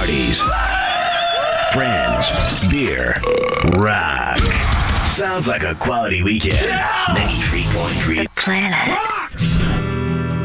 parties. Friends, beer, rock. Sounds like a quality weekend. 93.3 Planet. Rocks!